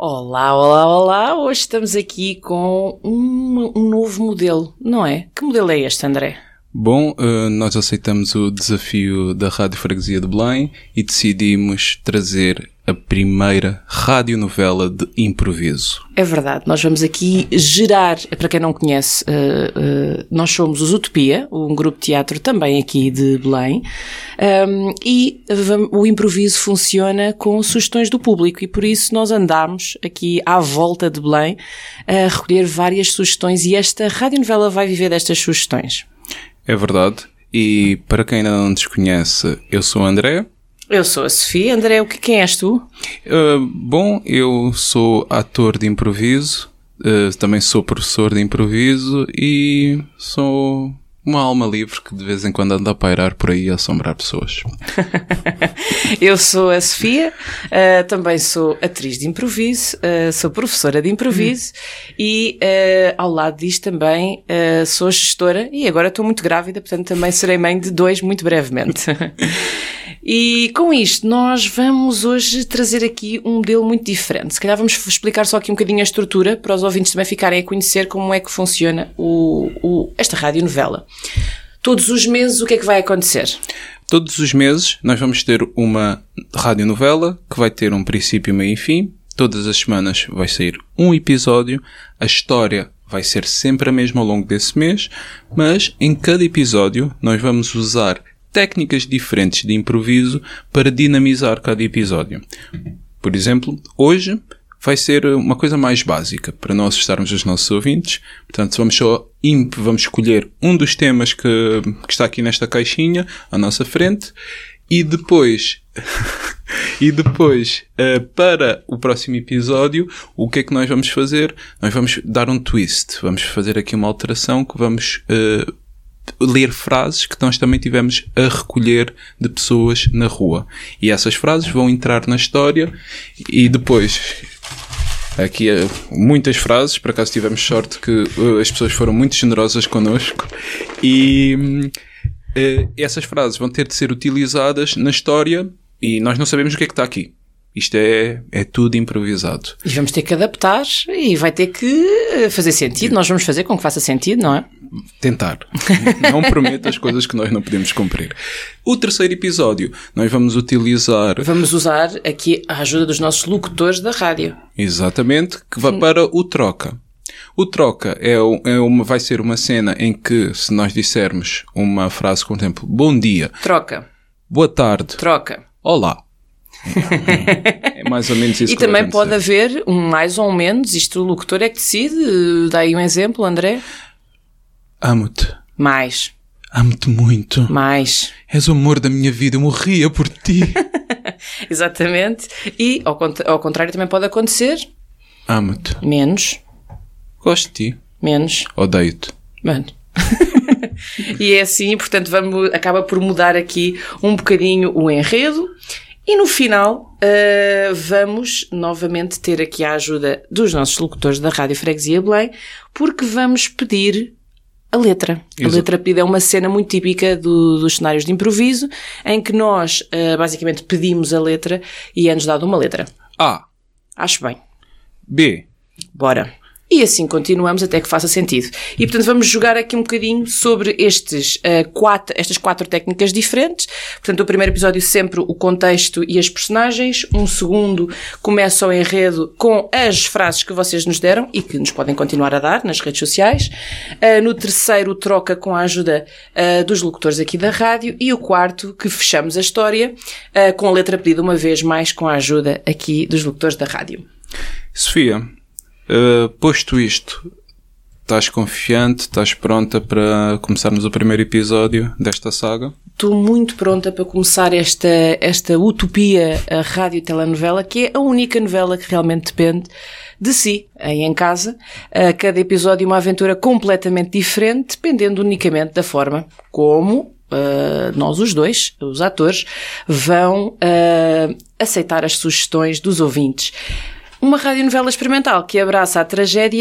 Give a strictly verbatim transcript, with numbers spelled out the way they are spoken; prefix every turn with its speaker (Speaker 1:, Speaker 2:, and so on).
Speaker 1: Olá, olá, olá! Hoje estamos aqui com um, um novo modelo, não é? Que modelo é este, André?
Speaker 2: Bom, uh, nós aceitamos o desafio da Rádio Freguesia de Belém e decidimos trazer a primeira radionovela de improviso.
Speaker 1: É verdade, nós vamos aqui gerar, para quem não conhece, uh, uh, nós somos os Utopia, um grupo de teatro também aqui de Belém, um, e vamos, o improviso funciona com sugestões do público e por isso nós andamos aqui à volta de Belém a recolher várias sugestões e esta radionovela vai viver destas sugestões.
Speaker 2: É verdade, e para quem ainda não nos conhece, eu sou o André.
Speaker 1: Eu sou a Sofia. André, o que, quem és tu?
Speaker 2: Uh, bom, eu sou ator de improviso, uh, também sou professor de improviso e sou uma alma livre que de vez em quando anda a pairar por aí a assombrar pessoas.
Speaker 1: Eu sou a Sofia, uh, também sou atriz de improviso, uh, sou professora de improviso hum. e uh, ao lado disto também uh, sou gestora e agora estou muito grávida, portanto também serei mãe de dois muito brevemente. E com isto nós vamos hoje trazer aqui um modelo muito diferente. Se calhar vamos explicar só aqui um bocadinho a estrutura para os ouvintes também ficarem a conhecer como é que funciona o, o, esta radionovela. Todos os meses o que é que vai acontecer?
Speaker 2: Todos os meses nós vamos ter uma radionovela que vai ter um princípio, meio e fim. Todas as semanas vai sair um episódio. A história vai ser sempre a mesma ao longo desse mês, mas em cada episódio nós vamos usar técnicas diferentes de improviso para dinamizar cada episódio. Por exemplo, hoje vai ser uma coisa mais básica, para não assustarmos os nossos ouvintes. Portanto, vamos só imp, vamos escolher um dos temas que, que está aqui nesta caixinha, à nossa frente, e depois, e depois, uh, para o próximo episódio, o que é que nós vamos fazer? Nós vamos dar um twist. Vamos fazer aqui uma alteração que vamos Uh, ler frases que nós também tivemos a recolher de pessoas na rua. E essas frases vão entrar na história e depois aqui muitas frases, por acaso tivemos sorte que as pessoas foram muito generosas connosco e uh, essas frases vão ter de ser utilizadas na história e nós não sabemos o que é que está aqui. Isto é, é tudo improvisado.
Speaker 1: E vamos ter que adaptar e vai ter que fazer sentido. Nós vamos fazer com que faça sentido, não é?
Speaker 2: Tentar. Não prometo as coisas que nós não podemos cumprir. O terceiro episódio, nós vamos utilizar...
Speaker 1: Vamos usar aqui a ajuda dos nossos locutores da rádio.
Speaker 2: Exatamente, que vai para o troca. O troca é, é uma, vai ser uma cena em que, se nós dissermos uma frase, por exemplo, bom dia.
Speaker 1: Troca.
Speaker 2: Boa tarde.
Speaker 1: Troca.
Speaker 2: Olá. É mais ou menos isso.
Speaker 1: E
Speaker 2: que
Speaker 1: também
Speaker 2: vai
Speaker 1: pode haver um mais ou um menos, isto o locutor é que decide. Dá aí um exemplo, André.
Speaker 2: Amo-te.
Speaker 1: Mais.
Speaker 2: Amo-te muito.
Speaker 1: Mais.
Speaker 2: És o amor da minha vida, eu morria por ti.
Speaker 1: Exatamente. E ao, cont- ao contrário também pode acontecer.
Speaker 2: Amo-te.
Speaker 1: Menos.
Speaker 2: Gosto de ti.
Speaker 1: Menos.
Speaker 2: Odeio-te.
Speaker 1: Mano. E é assim, portanto, vamos, acaba por mudar aqui um bocadinho o enredo. E no final, uh, vamos novamente ter aqui a ajuda dos nossos locutores da Rádio Freguesia Belém, porque vamos pedir a letra.
Speaker 2: Exato.
Speaker 1: A letra pedida é uma cena muito típica do, dos cenários de improviso, em que nós, uh, basicamente, pedimos a letra e é-nos dado uma letra.
Speaker 2: A.
Speaker 1: Acho bem.
Speaker 2: B.
Speaker 1: Bora. E assim continuamos até que faça sentido. E, portanto, vamos jogar aqui um bocadinho sobre estes, uh, quatro, estas quatro técnicas diferentes. Portanto, o primeiro episódio sempre o contexto e as personagens. Um segundo começa o enredo com as frases que vocês nos deram e que nos podem continuar a dar nas redes sociais. Uh, no terceiro, troca com a ajuda uh, dos locutores aqui da rádio. E o quarto, que fechamos a história uh, com a letra pedida uma vez mais com a ajuda aqui dos locutores da rádio.
Speaker 2: Sofia, uh, posto isto, estás confiante, estás pronta para começarmos o primeiro episódio desta saga?
Speaker 1: Estou muito pronta para começar esta, esta utopia, a rádio-telenovela, que é a única novela que realmente depende de si, aí em casa. A cada episódio uma aventura completamente diferente, dependendo unicamente da forma como uh, nós os dois, os atores, vão uh, aceitar as sugestões dos ouvintes. Uma radionovela experimental que abraça a tragédia